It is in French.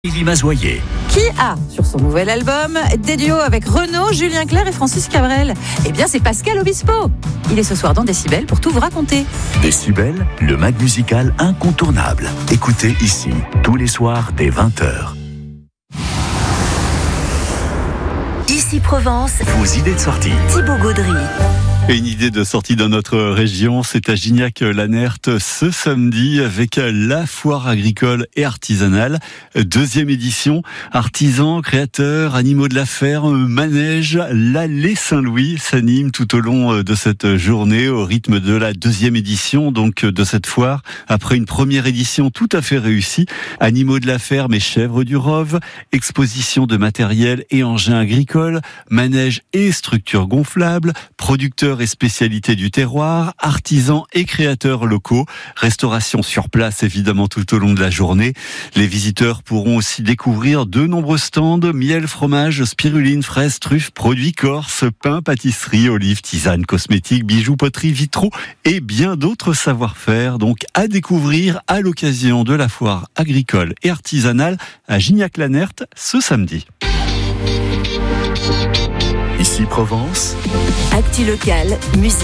Élie Mazoyer. Qui a, sur son nouvel album, des duos avec Renaud, Julien Clerc et Francis Cabrel? Eh bien, c'est Pascal Obispo. Il est ce soir dans Décibel pour tout vous raconter. Décibel, le mag musical incontournable. Écoutez ici, tous les soirs dès 20h. Ici Provence, Vos idées de sortie. Thibaut Gaudry. Et une idée de sortie dans notre région, c'est à Gignac-Lanert ce samedi avec la foire agricole et artisanale. Deuxième édition, artisans, créateurs, animaux de la ferme, manège, l'allée Saint-Louis s'anime tout au long de cette journée au rythme de la deuxième édition donc de cette foire. Après une première édition tout à fait réussie, animaux de la ferme et chèvres du Rove, exposition de matériel et engins agricoles, manège et structures gonflables, producteurs et spécialités du terroir, artisans et créateurs locaux, restauration sur place évidemment tout au long de la journée. Les visiteurs pourront aussi découvrir de nombreux stands, miel, fromage, spiruline, fraises, truffes, produits corses, pain, pâtisserie, olives, tisanes, cosmétiques, bijoux, poteries, vitraux et bien d'autres savoir-faire donc à découvrir à l'occasion de la foire agricole et artisanale à Gignac-Lanert ce samedi. Ici Provence. Actu local, musique.